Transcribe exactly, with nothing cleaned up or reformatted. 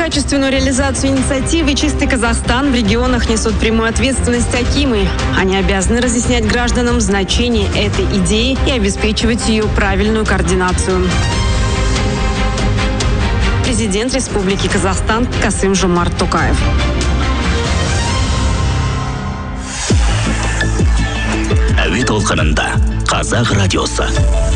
качественную реализацию инициативы «Чистый Казахстан» в регионах несут прямую ответственность акимы. Они обязаны разъяснять гражданам значение этой идеи и обеспечивать ее правильную координацию. Президент Республики Казахстан Касым-Жомарт Токаев. Әуе толқынында Қазақ радиосы.